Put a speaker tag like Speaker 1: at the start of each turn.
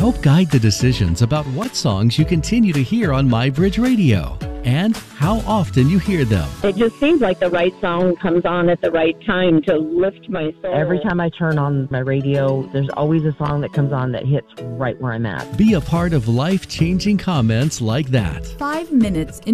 Speaker 1: help guide the decisions about what songs you continue to hear on MyBridge Radio and how often you hear them.
Speaker 2: It just seems like the right song comes on at the right time to lift my soul.
Speaker 3: Every time I turn on my radio, there's always a song that comes on that hits right where I'm at.
Speaker 1: Be a part of life-changing comments like that.
Speaker 4: 5 minutes